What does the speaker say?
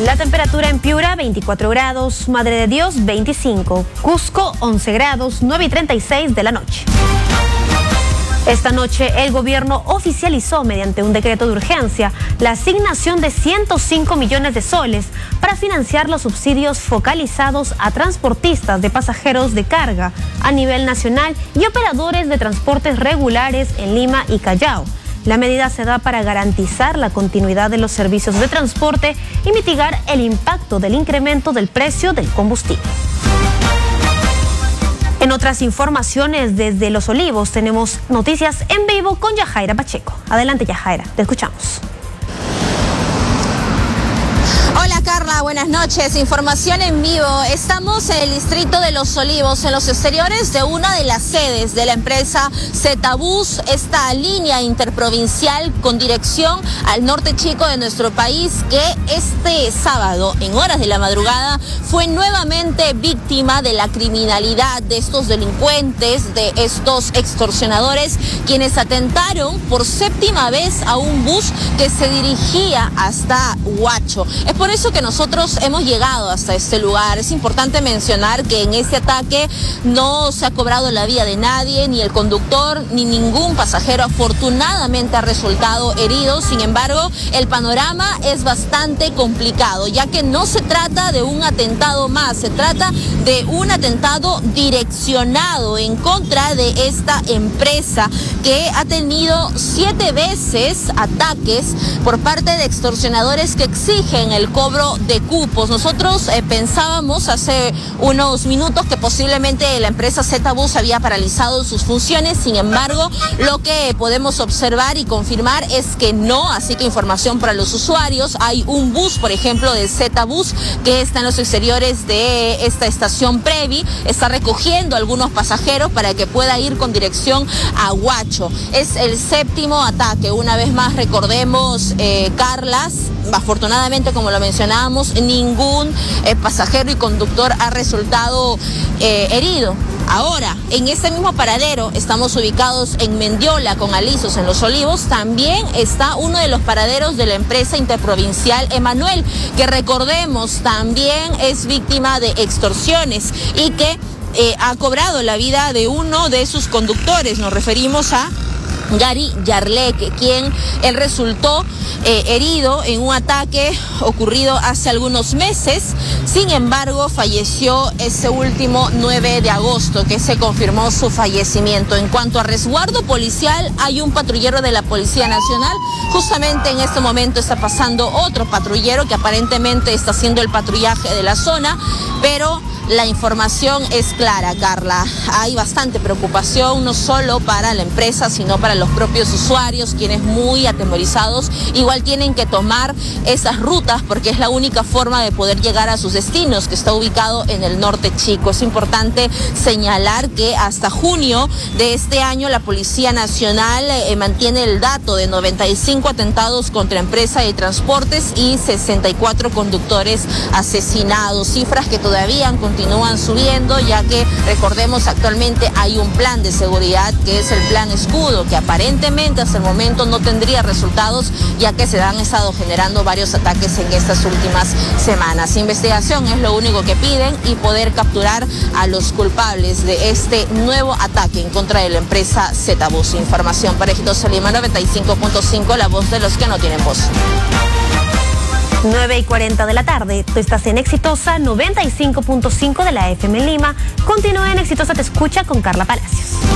La temperatura en Piura, 24 grados, Madre de Dios, 25, Cusco, 11 grados, 9:36 de la noche. Esta noche, el gobierno oficializó mediante un decreto de urgencia la asignación de 105 millones de soles para financiar los subsidios focalizados a transportistas de pasajeros de carga a nivel nacional y operadores de transportes regulares en Lima y Callao. La medida se da para garantizar la continuidad de los servicios de transporte y mitigar el impacto del incremento del precio del combustible. En otras informaciones desde Los Olivos tenemos noticias en vivo con Yajaira Pacheco. Adelante, Yajaira, te escuchamos. Hola Carla, buenas noches. Información en vivo. Estamos en el distrito de Los Olivos, en los exteriores de una de las sedes de la empresa Zetabús, esta línea interprovincial con dirección al norte chico de nuestro país, que este sábado, en horas de la madrugada, fue nuevamente víctima de la criminalidad de estos delincuentes, de estos extorsionadores, quienes atentaron por séptima vez a un bus que se dirigía hasta Huacho. Es por eso que nosotros hemos llegado hasta este lugar. Es importante mencionar que en este ataque no se ha cobrado la vida de nadie, ni el conductor, ni ningún pasajero afortunadamente ha resultado herido. Sin embargo, el panorama es bastante complicado, ya que no se trata de un atentado más, se trata de un atentado direccionado en contra de esta empresa que ha tenido 7 veces ataques por parte de extorsionadores que exigen el cobro de cupos. Nosotros pensábamos hace unos minutos que posiblemente la empresa Zetabús había paralizado sus funciones. Sin embargo, lo que podemos observar y confirmar es que no, así que información para los usuarios. Hay un bus, por ejemplo, de Zetabús que está en los exteriores de esta estación Previ, está recogiendo algunos pasajeros para que pueda ir con dirección a Huacho. Es el 7º ataque. Una vez más, recordemos, Carlas, afortunadamente, como lo mencionábamos, ningún pasajero y conductor ha resultado herido. Ahora, en este mismo paradero, estamos ubicados en Mendiola con Alisos en Los Olivos, también está uno de los paraderos de la empresa interprovincial Emanuel, que recordemos también es víctima de extorsiones y que ha cobrado la vida de uno de sus conductores. Nos referimos a Gary Yarlek, quien él resultó herido en un ataque ocurrido hace algunos meses. Sin embargo, falleció ese último 9 de agosto, que se confirmó su fallecimiento. En cuanto a resguardo policial, hay un patrullero de la Policía Nacional. Justamente en este momento está pasando otro patrullero que aparentemente está haciendo el patrullaje de la zona, pero la información es clara, Carla. Hay bastante preocupación, no solo para la empresa, sino para los propios usuarios, quienes muy atemorizados igual tienen que tomar esas rutas porque es la única forma de poder llegar a sus destinos, que está ubicado en el norte chico. Es importante señalar que hasta junio de este año la Policía Nacional mantiene el dato de 95 atentados contra empresa de transportes y 64 conductores asesinados, cifras que todavía continúan subiendo, ya que recordemos actualmente hay un plan de seguridad que es el plan Escudo, que aparentemente hasta el momento no tendría resultados, ya que se han estado generando varios ataques en estas últimas semanas. Investigación es lo único que piden y poder capturar a los culpables de este nuevo ataque en contra de la empresa Zetabús. Información para Exitosa Lima 95.5, la voz de los que no tienen voz. 9:40 de la tarde, tú estás en Exitosa 95.5 de la FM en Lima. Continúa en Exitosa Te Escucha con Carla Palacios.